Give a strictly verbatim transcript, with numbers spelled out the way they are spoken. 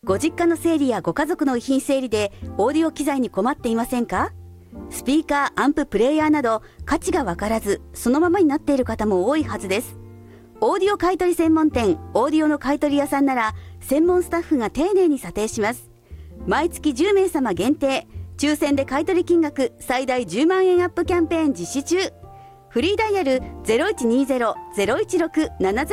ご実家の整理やご家族の遺品整理でオーディオ機材に困っていませんか？スピーカー、アンプ、プレイヤーなど価値がわからずそのままになっている方も多いはずです。オーディオ買取専門店オーディオの買取屋さんなら専門スタッフが丁寧に査定します。毎月じゅうめいさま限定、抽選で買取金額最大じゅうまんえんアップキャンペーン実施中。フリーダイヤル ゼロいちにゼロ ゼロいちろく ななゼロ